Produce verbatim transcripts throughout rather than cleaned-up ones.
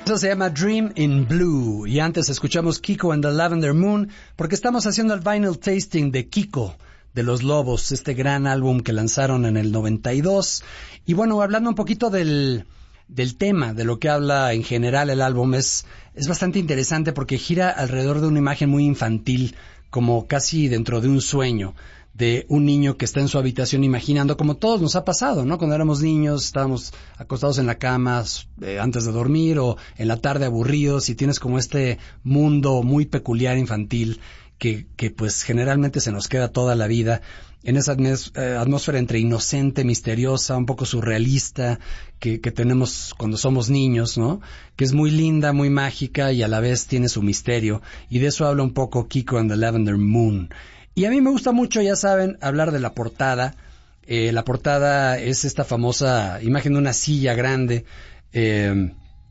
Eso se llama Dream in Blue. Y antes escuchamos Kiko and the Lavender Moon, porque estamos haciendo el vinyl tasting de Kiko, de Los Lobos, este gran álbum que lanzaron en el noventa y dos. Y bueno, hablando un poquito del, del tema, de lo que habla en general el álbum, es, es bastante interesante porque gira alrededor de una imagen muy infantil, como casi dentro de un sueño, de un niño que está en su habitación imaginando, como todos nos ha pasado, ¿no? Cuando éramos niños, estábamos acostados en la cama eh, antes de dormir o en la tarde aburridos y tienes como este mundo muy peculiar infantil que, que pues generalmente se nos queda toda la vida en esa atmós- eh, atmósfera entre inocente, misteriosa, un poco surrealista que, que tenemos cuando somos niños, ¿no? Que es muy linda, muy mágica y a la vez tiene su misterio, y de eso habla un poco Kiko and the Lavender Moon. Y a mí me gusta mucho, ya saben, hablar de la portada. Eh, la portada es esta famosa imagen de una silla grande, eh,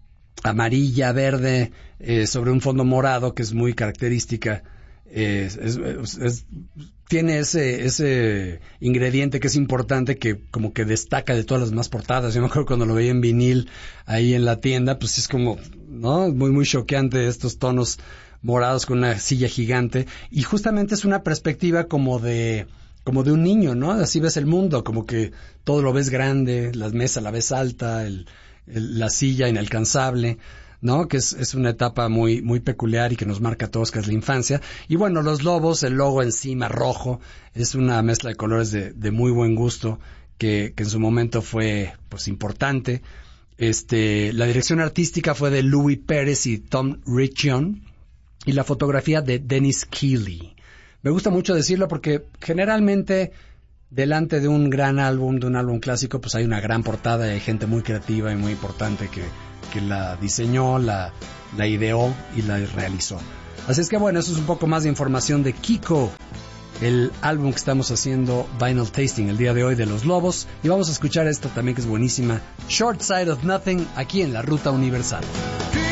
amarilla, verde, eh, sobre un fondo morado, que es muy característica. Eh, es, es, es, tiene ese, ese ingrediente que es importante, que como que destaca de todas las demás portadas. Yo me acuerdo cuando lo veía en vinil ahí en la tienda, pues es como, ¿no? Muy, muy choqueante estos tonos morados con una silla gigante, y justamente es una perspectiva como de como de un niño, ¿no? Así ves el mundo, como que todo lo ves grande, la mesa la ves alta, el, el, la silla inalcanzable, ¿no? Que es, es una etapa muy muy peculiar y que nos marca a todos, que es la infancia. Y bueno, Los Lobos, el logo encima rojo, es una mezcla de colores de, de muy buen gusto, que, que en su momento fue pues importante. Este, la dirección artística fue de Louis Pérez y Tom Riccion, y la fotografía de Dennis Keeley. Me gusta mucho decirlo porque generalmente delante de un gran álbum, de un álbum clásico, pues hay una gran portada y hay gente muy creativa y muy importante que, que la diseñó, la, la ideó y la realizó. Así es que bueno, eso es un poco más de información de Kiko, el álbum que estamos haciendo vinyl tasting el día de hoy de Los Lobos. Y vamos a escuchar esta también, que es buenísima, Short Side of Nothing, aquí en la Ruta Universal.